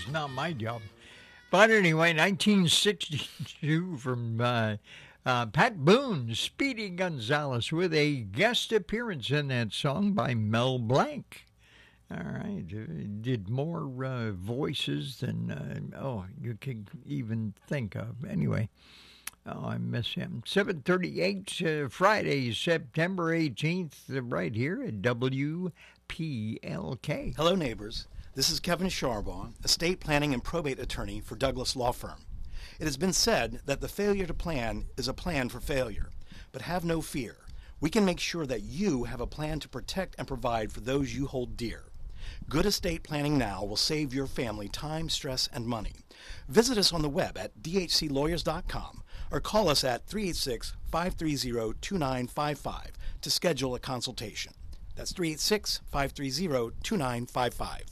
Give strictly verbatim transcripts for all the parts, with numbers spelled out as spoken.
is not my job. But anyway, nineteen sixty-two from uh, uh, Pat Boone, Speedy Gonzales, with a guest appearance in that song by Mel Blanc. All right, uh, did more uh, voices than, uh, oh, you can even think of. Anyway, oh, I miss him. seven thirty-eight, uh, Friday, September eighteenth, uh, right here at W P L K. Hello, neighbors. This is Kevin Sharbaugh, estate planning and probate attorney for Douglas Law Firm. It has been said that the failure to plan is a plan for failure. But have no fear. We can make sure that you have a plan to protect and provide for those you hold dear. Good estate planning now will save your family time, stress, and money. Visit us on the web at d h c lawyers dot com or call us at three eight six, five three zero, two nine five five to schedule a consultation. That's three eight six, five three zero, two nine five five.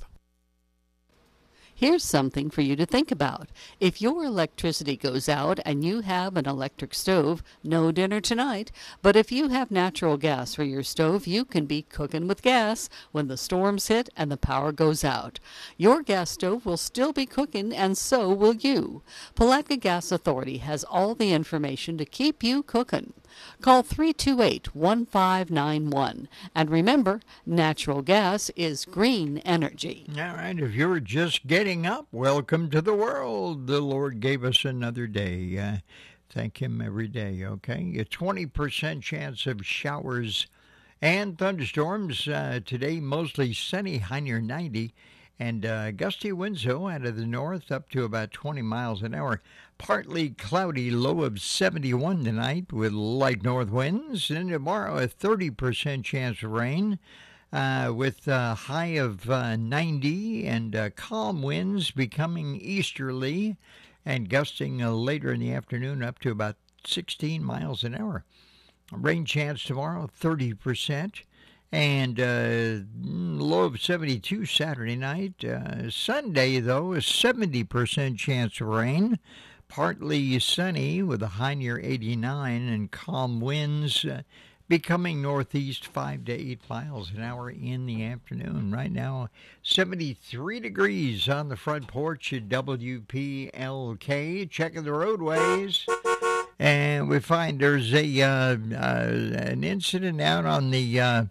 Here's something for you to think about. If your electricity goes out and you have an electric stove, no dinner tonight. But if you have natural gas for your stove, you can be cooking with gas when the storms hit and the power goes out. Your gas stove will still be cooking, and so will you. Palatka Gas Authority has all the information to keep you cooking. Call three two eight, one five nine one. And remember, natural gas is green energy. All right, if you're just getting up, welcome to the world. The Lord gave us another day. Uh, thank Him every day, okay? A twenty percent chance of showers and thunderstorms. Uh, today, mostly sunny, high near ninety. And uh, gusty winds, though, out of the north up to about twenty miles an hour. Partly cloudy, low of seventy-one tonight with light north winds. And tomorrow, a thirty percent chance of rain uh, with a high of uh, ninety and uh, calm winds becoming easterly and gusting uh, later in the afternoon up to about sixteen miles an hour. Rain chance tomorrow, thirty percent. And uh, low of seventy-two Saturday night. Uh, Sunday, though, a seventy percent chance of rain. Partly sunny with a high near eighty-nine and calm winds uh, becoming northeast five to eight miles an hour in the afternoon. Right now, seventy-three degrees on the front porch at W P L K. Checking the roadways. And we find there's a uh, uh, an incident out on the Uh,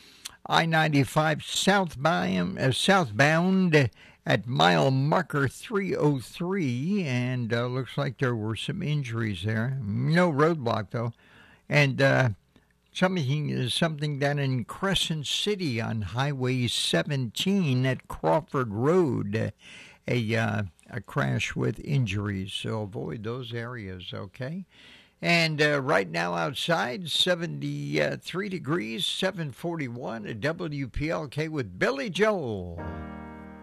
I ninety-five southbound, uh, southbound at mile marker three oh three, and uh, looks like there were some injuries there. No roadblock, though. And uh, something, something down in Crescent City on Highway seventeen at Crawford Road, a, uh, a crash with injuries. So avoid those areas, okay? And uh, right now outside, seventy-three degrees, seven forty-one at W P L K with Billy Joel.